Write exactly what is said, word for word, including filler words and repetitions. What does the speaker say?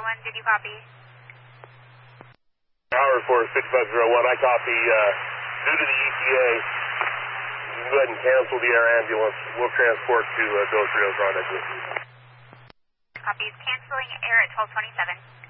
One, did you copy? Tower for six five zero one, I copy. Uh, due to the E T A, you can go ahead and cancel the air ambulance. We'll transport to uh, Dos Rios Rendezvous. Copy. Canceling air at twelve twenty-seven.